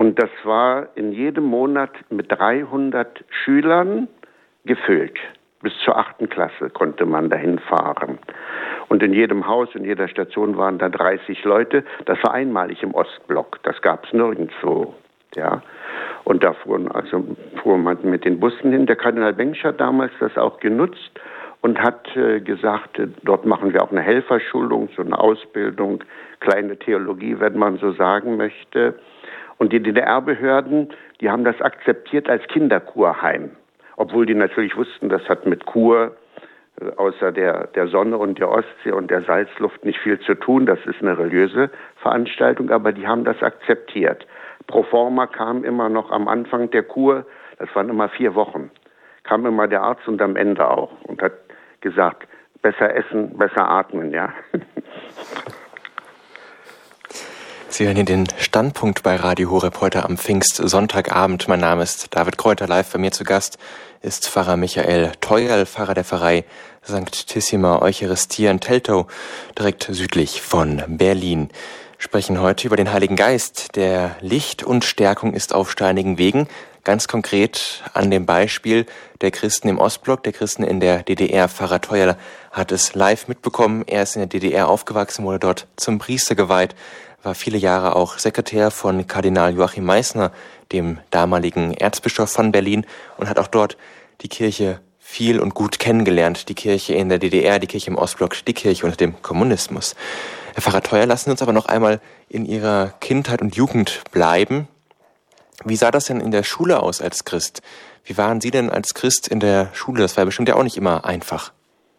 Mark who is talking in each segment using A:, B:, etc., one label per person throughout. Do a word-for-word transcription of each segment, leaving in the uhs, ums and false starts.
A: Und das war in jedem Monat mit dreihundert Schülern gefüllt. Bis zur achten Klasse konnte man dahin fahren. Und in jedem Haus, in jeder Station waren da dreißig Leute. Das war einmalig im Ostblock. Das gab es nirgendwo. Ja. Und da fuhren, also fuhr man mit den Bussen hin. Der Kardinal Bengsch hat damals das auch genutzt und hat äh, gesagt, äh, dort machen wir auch eine Helferschulung, so eine Ausbildung, kleine Theologie, wenn man so sagen möchte. Und die D D R-Behörden, die haben das akzeptiert als Kinderkurheim. Obwohl die natürlich wussten, das hat mit Kur äh, außer der, der Sonne und der Ostsee und der Salzluft nicht viel zu tun. Das ist eine religiöse Veranstaltung, aber die haben das akzeptiert. Pro forma kam immer noch am Anfang der Kur, das waren immer vier Wochen, kam immer der Arzt und am Ende auch und hat gesagt, besser essen, besser atmen, ja.
B: Sie hören hier den Standpunkt bei Radio Horeb heute am Pfingstsonntagabend. Mein Name ist David Kräuter, live bei mir zu Gast ist Pfarrer Michael Theuerl, Pfarrer der Pfarrei Sanctissima Eucharistia in Teltow, direkt südlich von Berlin. Wir sprechen heute über den Heiligen Geist, der Licht und Stärkung ist auf steinigen Wegen. Ganz konkret an dem Beispiel der Christen im Ostblock, der Christen in der D D R. Pfarrer Theuerl hat es live mitbekommen. Er ist in der D D R aufgewachsen, wurde dort zum Priester geweiht, war viele Jahre auch Sekretär von Kardinal Joachim Meissner, dem damaligen Erzbischof von Berlin, und hat auch dort die Kirche viel und gut kennengelernt. Die Kirche in der D D R, die Kirche im Ostblock, die Kirche unter dem Kommunismus. Herr Pfarrer Theuerl, lassen Sie uns aber noch einmal in Ihrer Kindheit und Jugend bleiben. Wie sah das denn in der Schule aus als Christ? Wie waren Sie denn als Christ in der Schule? Das war bestimmt ja auch nicht immer einfach.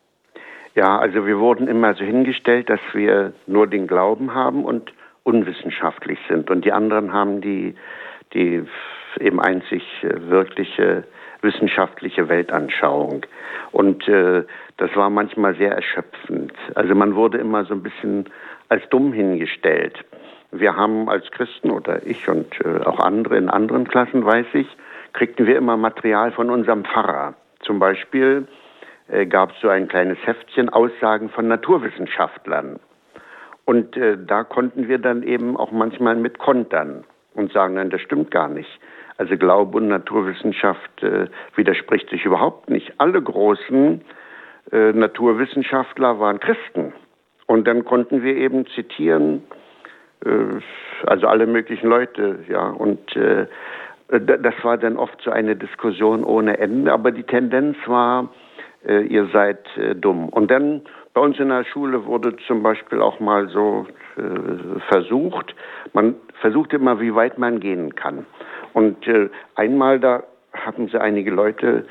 A: Ja, also wir wurden immer so hingestellt, dass wir nur den Glauben haben und unwissenschaftlich sind. Und die anderen haben die, die eben einzig wirkliche wissenschaftliche Weltanschauung. Und äh, das war manchmal sehr erschöpfend. Also man wurde immer so ein bisschen als dumm hingestellt. Wir haben als Christen oder ich und äh, auch andere in anderen Klassen, weiß ich, kriegten wir immer Material von unserem Pfarrer. Zum Beispiel äh, gab es so ein kleines Heftchen, Aussagen von Naturwissenschaftlern. Und äh, da konnten wir dann eben auch manchmal mit kontern und sagen, nein, das stimmt gar nicht. Also Glaube und Naturwissenschaft äh, widerspricht sich überhaupt nicht. Alle großen äh, Naturwissenschaftler waren Christen. Und dann konnten wir eben zitieren, äh, also alle möglichen Leute, ja. Und äh, das war dann oft so eine Diskussion ohne Ende. Aber die Tendenz war, äh, ihr seid äh, dumm. Und dann bei uns in der Schule wurde zum Beispiel auch mal so äh, versucht, man versuchte immer, wie weit man gehen kann. Und äh, einmal da hatten sie einige Leute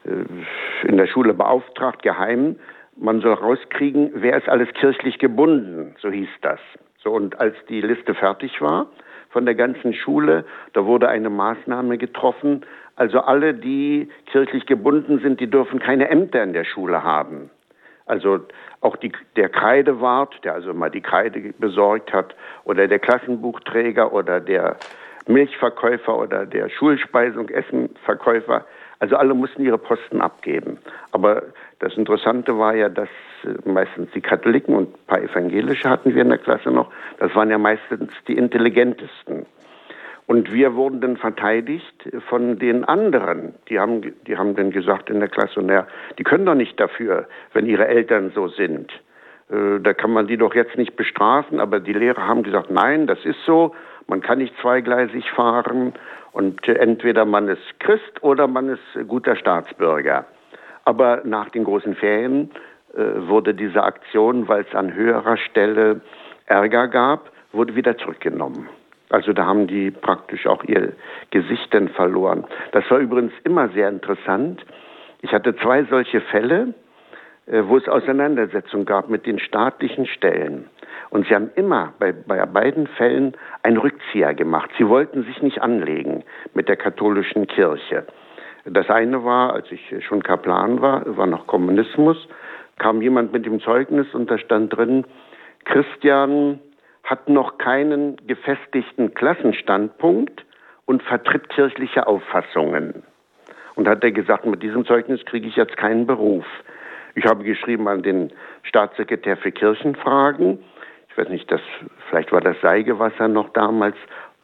A: äh, in der Schule beauftragt, geheim, man soll rauskriegen, wer ist alles kirchlich gebunden, so hieß das. So, und als die Liste fertig war von der ganzen Schule, da wurde eine Maßnahme getroffen, also alle, die kirchlich gebunden sind, die dürfen keine Ämter in der Schule haben. Also auch die, der Kreidewart, der also mal die Kreide besorgt hat, oder der Klassenbuchträger oder der Milchverkäufer oder der Schulspeisung, Essenverkäufer, also alle mussten ihre Posten abgeben. Aber das Interessante war ja, dass meistens die Katholiken und ein paar Evangelische hatten wir in der Klasse noch, das waren ja meistens die intelligentesten. Und wir wurden dann verteidigt von den anderen. Die haben, die haben dann gesagt in der Klasse, naja, die können doch nicht dafür, wenn ihre Eltern so sind. Äh, da kann man die doch jetzt nicht bestrafen. Aber die Lehrer haben gesagt, nein, das ist so. Man kann nicht zweigleisig fahren. Und äh, entweder man ist Christ oder man ist guter Staatsbürger. Aber nach den großen Ferien äh, wurde diese Aktion, weil es an höherer Stelle Ärger gab, wurde wieder zurückgenommen. Also da haben die praktisch auch ihr Gesicht dann verloren. Das war übrigens immer sehr interessant. Ich hatte zwei solche Fälle, wo es Auseinandersetzungen gab mit den staatlichen Stellen. Und sie haben immer bei, bei beiden Fällen einen Rückzieher gemacht. Sie wollten sich nicht anlegen mit der katholischen Kirche. Das eine war, als ich schon Kaplan war, war noch Kommunismus, kam jemand mit dem Zeugnis und da stand drin, Christian hat noch keinen gefestigten Klassenstandpunkt und vertritt kirchliche Auffassungen. Und hat er gesagt, mit diesem Zeugnis kriege ich jetzt keinen Beruf. Ich habe geschrieben an den Staatssekretär für Kirchenfragen. Ich weiß nicht, das, vielleicht war das Seigewasser noch damals.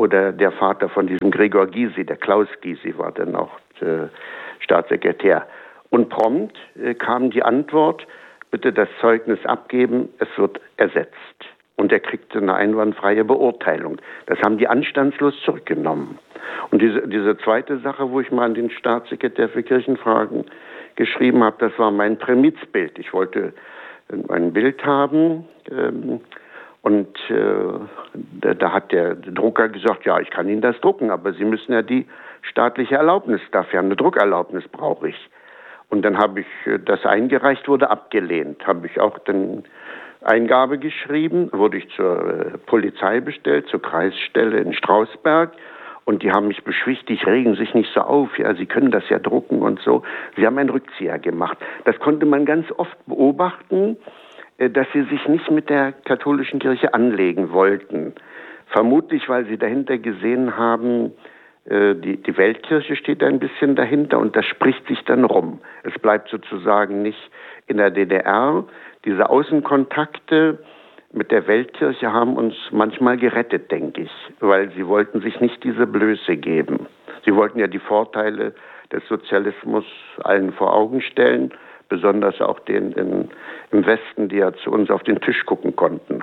A: oder der Vater von diesem Gregor Gysi, der Klaus Gysi war dann auch äh, Staatssekretär. Und prompt äh, kam die Antwort, bitte das Zeugnis abgeben, es wird ersetzt. Und er kriegte eine einwandfreie Beurteilung. Das haben die anstandslos zurückgenommen. Und diese, diese zweite Sache, wo ich mal an den Staatssekretär für Kirchenfragen geschrieben habe, das war mein Prämizbild. Ich wollte ein Bild haben ähm, und äh, da, da hat der Drucker gesagt, ja, ich kann Ihnen das drucken, aber Sie müssen ja die staatliche Erlaubnis dafür haben. Eine Druckerlaubnis brauche ich. Und dann habe ich das eingereicht, wurde abgelehnt. Habe ich auch dann Eingabe geschrieben, wurde ich zur äh, Polizei bestellt, zur Kreisstelle in Strausberg. Und die haben mich beschwichtigt, regen sich nicht so auf, ja, Sie können das ja drucken und so. Sie haben einen Rückzieher gemacht. Das konnte man ganz oft beobachten, äh, dass sie sich nicht mit der katholischen Kirche anlegen wollten. Vermutlich, weil sie dahinter gesehen haben, äh, die, die Weltkirche steht ein bisschen dahinter und das spricht sich dann rum. Es bleibt sozusagen nicht in der D D R. Diese Außenkontakte mit der Weltkirche haben uns manchmal gerettet, denke ich, weil sie wollten sich nicht diese Blöße geben. Sie wollten ja die Vorteile des Sozialismus allen vor Augen stellen, besonders auch den in, im Westen, die ja zu uns auf den Tisch gucken konnten.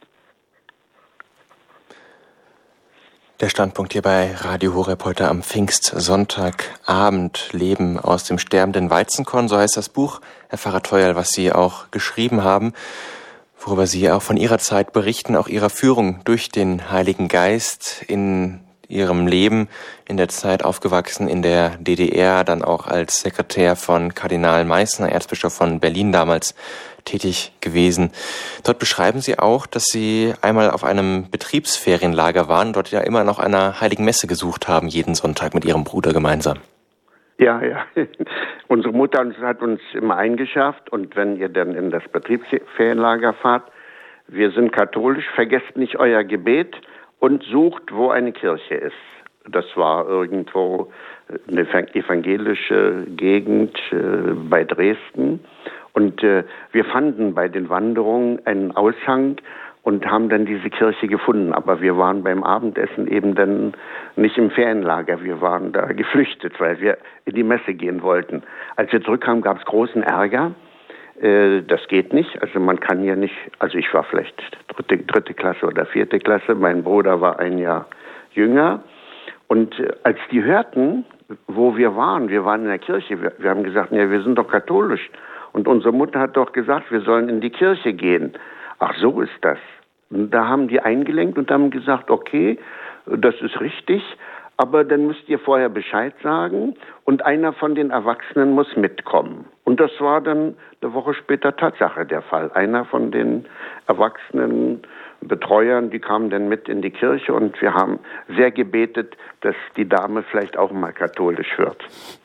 B: Der Standpunkt hier bei Radio Horeb heute am Pfingstsonntagabend. Leben aus dem sterbenden Weizenkorn, so heißt das Buch, Herr Pfarrer Theuerl, was Sie auch geschrieben haben, worüber Sie auch von Ihrer Zeit berichten, auch Ihrer Führung durch den Heiligen Geist in Ihrem Leben, in der Zeit aufgewachsen in der D D R, dann auch als Sekretär von Kardinal Meissner, Erzbischof von Berlin damals, tätig gewesen. Dort beschreiben Sie auch, dass Sie einmal auf einem Betriebsferienlager waren, dort ja immer noch einer Heiligen Messe gesucht haben, jeden Sonntag mit Ihrem Bruder gemeinsam.
A: Ja, ja. Unsere Mutter hat uns immer eingeschärft, und wenn ihr dann in das Betriebsferienlager fahrt, wir sind katholisch, vergesst nicht euer Gebet und sucht, wo eine Kirche ist. Das war irgendwo eine evangelische Gegend äh, bei Dresden. Und äh, wir fanden bei den Wanderungen einen Aushang und haben dann diese Kirche gefunden. Aber wir waren beim Abendessen eben dann nicht im Ferienlager. Wir waren da geflüchtet, weil wir in die Messe gehen wollten. Als wir zurückkamen, gab es großen Ärger. Äh, das geht nicht. Also man kann hier nicht, also ich war vielleicht dritte, dritte Klasse oder vierte Klasse. Mein Bruder war ein Jahr jünger. Und äh, als die hörten, wo wir waren, wir waren in der Kirche, wir, wir haben gesagt, ja, wir sind doch katholisch. Und unsere Mutter hat doch gesagt, wir sollen in die Kirche gehen. Ach, so ist das. Und da haben die eingelenkt und haben gesagt, okay, das ist richtig, aber dann müsst ihr vorher Bescheid sagen und einer von den Erwachsenen muss mitkommen. Und das war dann eine Woche später Tatsache der Fall. Einer von den erwachsenen Betreuern, die kamen dann mit in die Kirche und wir haben sehr gebetet, dass die Dame vielleicht auch mal katholisch wird.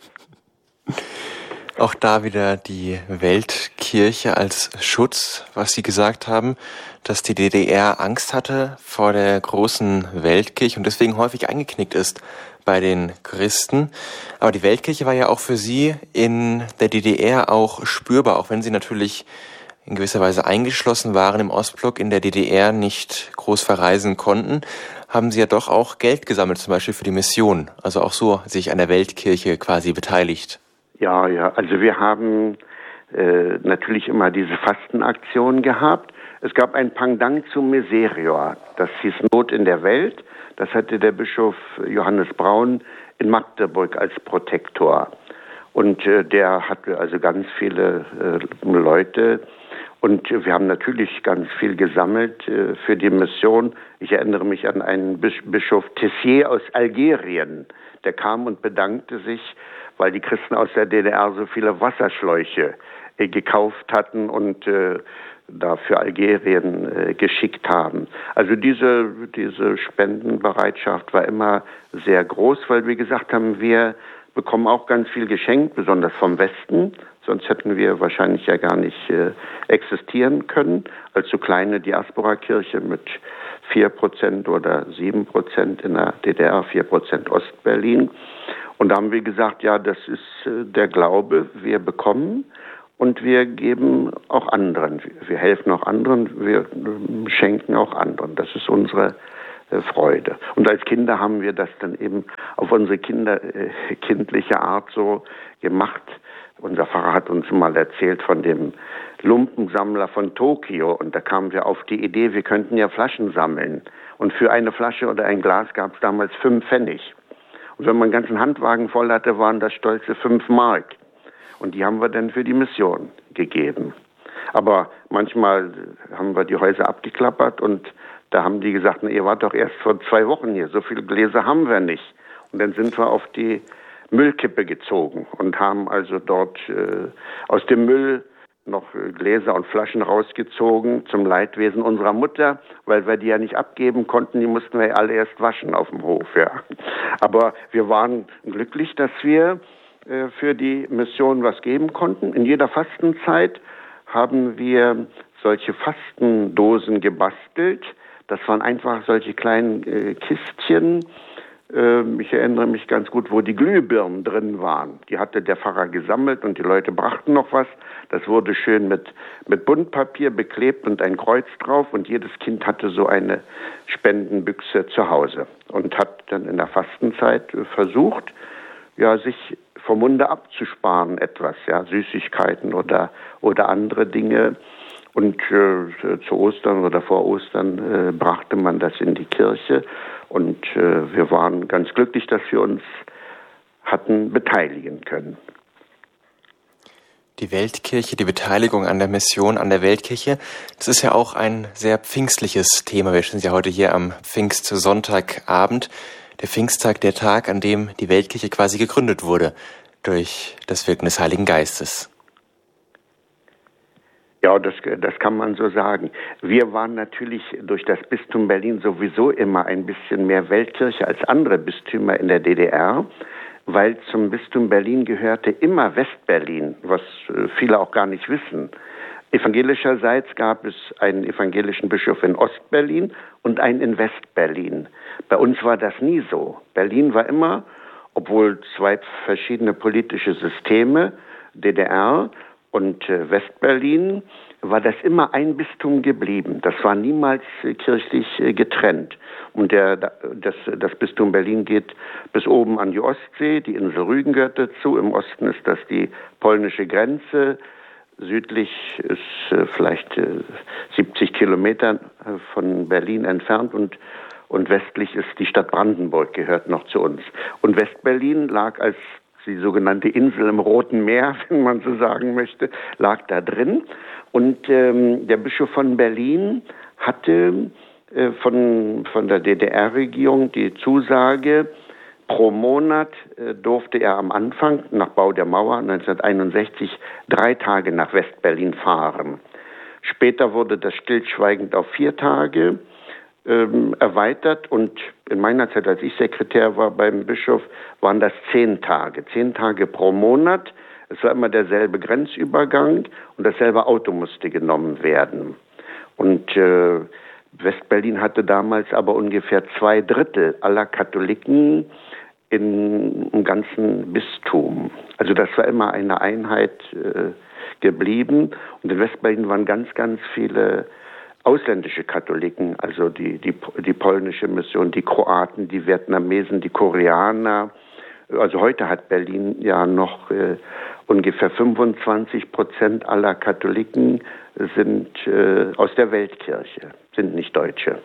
B: Auch da wieder die Weltkirche als Schutz, was Sie gesagt haben, dass die D D R Angst hatte vor der großen Weltkirche und deswegen häufig eingeknickt ist bei den Christen. Aber die Weltkirche war ja auch für Sie in der D D R auch spürbar, auch wenn Sie natürlich in gewisser Weise eingeschlossen waren im Ostblock, in der D D R nicht groß verreisen konnten, haben Sie ja doch auch Geld gesammelt, zum Beispiel für die Mission. Also auch so sich an der Weltkirche quasi beteiligt.
A: Ja, ja, also wir haben äh, natürlich immer diese Fastenaktion gehabt. Es gab ein Pendant zum Miserior, das hieß Not in der Welt. Das hatte der Bischof Johannes Braun in Magdeburg als Protektor. Und äh, der hatte also ganz viele äh, Leute. Und wir haben natürlich ganz viel gesammelt äh, für die Mission. Ich erinnere mich an einen Bisch- Bischof Tessier aus Algerien. Der kam und bedankte sich, weil die Christen aus der D D R so viele Wasserschläuche äh, gekauft hatten und äh, da für Algerien äh, geschickt haben. Also diese, diese Spendenbereitschaft war immer sehr groß, weil wir gesagt haben, wir bekommen auch ganz viel geschenkt, besonders vom Westen. Sonst hätten wir wahrscheinlich ja gar nicht äh, existieren können. Als so kleine Diaspora-Kirche mit vier Prozent oder sieben Prozent in der D D R, vier Prozent Ostberlin. Und da haben wir gesagt, ja, das ist äh, der Glaube, wir bekommen und wir geben auch anderen. Wir helfen auch anderen, wir äh, schenken auch anderen. Das ist unsere äh, Freude. Und als Kinder haben wir das dann eben auf unsere Kinder, äh, kindliche Art so gemacht. Unser Pfarrer hat uns mal erzählt von dem Lumpensammler von Tokio und da kamen wir auf die Idee, wir könnten ja Flaschen sammeln. Und für eine Flasche oder ein Glas gab es damals fünf Pfennig. Und wenn man einen ganzen Handwagen voll hatte, waren das stolze fünf Mark. Und die haben wir dann für die Mission gegeben. Aber manchmal haben wir die Häuser abgeklappert und da haben die gesagt, na, ihr wart doch erst vor zwei Wochen hier, so viele Gläser haben wir nicht. Und dann sind wir auf die Müllkippe gezogen und haben also dort äh, aus dem Müll noch Gläser und Flaschen rausgezogen zum Leidwesen unserer Mutter, weil wir die ja nicht abgeben konnten, die mussten wir ja alle erst waschen auf dem Hof. Ja. Aber wir waren glücklich, dass wir äh, für die Mission was geben konnten. In jeder Fastenzeit haben wir solche Fastendosen gebastelt. Das waren einfach solche kleinen äh, Kistchen. Ich erinnere mich ganz gut, wo die Glühbirnen drin waren. Die hatte der Pfarrer gesammelt und die Leute brachten noch was. Das wurde schön mit, mit Buntpapier beklebt und ein Kreuz drauf und jedes Kind hatte so eine Spendenbüchse zu Hause und hat dann in der Fastenzeit versucht, ja, sich vom Munde abzusparen etwas, ja, Süßigkeiten oder, oder andere Dinge. Und äh, zu Ostern oder vor Ostern äh, brachte man das in die Kirche. Und äh, wir waren ganz glücklich, dass wir uns hatten beteiligen können.
B: Die Weltkirche, die Beteiligung an der Mission, an der Weltkirche, das ist ja auch ein sehr pfingstliches Thema. Wir sind ja heute hier am Pfingstsonntagabend. Der Pfingsttag, der Tag, an dem die Weltkirche quasi gegründet wurde durch das Wirken des Heiligen Geistes.
A: Ja, das, das kann man so sagen. Wir waren natürlich durch das Bistum Berlin sowieso immer ein bisschen mehr Weltkirche als andere Bistümer in der D D R, weil zum Bistum Berlin gehörte immer Westberlin, was viele auch gar nicht wissen. Evangelischerseits gab es einen evangelischen Bischof in Ostberlin und einen in Westberlin. Bei uns war das nie so. Berlin war immer, obwohl zwei verschiedene politische Systeme, D D R und äh, Westberlin, war das immer ein Bistum geblieben. Das war niemals äh, kirchlich äh, getrennt. Und der, das, das Bistum Berlin geht bis oben an die Ostsee, die Insel Rügen gehört dazu. Im Osten ist das die polnische Grenze. Südlich ist äh, vielleicht äh, siebzig Kilometer äh, von Berlin entfernt und, und westlich ist die Stadt Brandenburg, gehört noch zu uns. Und Westberlin lag als die sogenannte Insel im Roten Meer, wenn man so sagen möchte, lag da drin. Und ähm, der Bischof von Berlin hatte äh, von, von der D D R-Regierung die Zusage, pro Monat äh, durfte er am Anfang, nach Bau der Mauer neunzehnhunderteinundsechzig, drei Tage nach Westberlin fahren. Später wurde das stillschweigend auf vier Tage ähm, erweitert und in meiner Zeit, als ich Sekretär war beim Bischof, waren das zehn Tage. Zehn Tage pro Monat. Es war immer derselbe Grenzübergang und dasselbe Auto musste genommen werden. Und äh, Westberlin hatte damals aber ungefähr zwei Drittel aller Katholiken in, im ganzen Bistum. Also das war immer eine Einheit äh, geblieben. Und in Westberlin waren ganz, ganz viele ausländische Katholiken, also die, die, die polnische Mission, die Kroaten, die Vietnamesen, die Koreaner. Also heute hat Berlin ja noch äh, ungefähr fünfundzwanzig Prozent aller Katholiken sind äh, aus der Weltkirche, sind nicht Deutsche.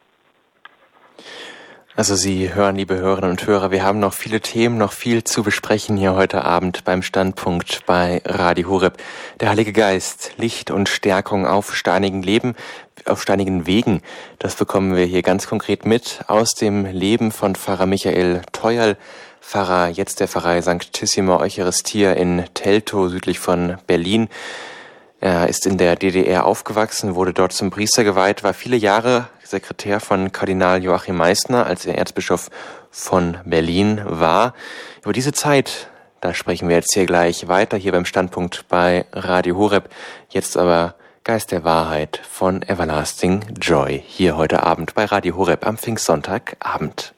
B: Also Sie hören, liebe Hörerinnen und Hörer, wir haben noch viele Themen, noch viel zu besprechen hier heute Abend beim Standpunkt bei Radio Horeb. Der Heilige Geist, Licht und Stärkung auf steinigen Leben, auf steinigen Wegen. Das bekommen wir hier ganz konkret mit aus dem Leben von Pfarrer Michael Theuerl, Pfarrer jetzt der Pfarrei Sanctissima Eucharistia in Teltow, südlich von Berlin. Er ist in der D D R aufgewachsen, wurde dort zum Priester geweiht, war viele Jahre Sekretär von Kardinal Joachim Meissner, als er Erzbischof von Berlin war. Über diese Zeit, da sprechen wir jetzt hier gleich weiter, hier beim Standpunkt bei Radio Horeb. Jetzt aber Geist der Wahrheit von Everlasting Joy, hier heute Abend bei Radio Horeb am Pfingstsonntagabend.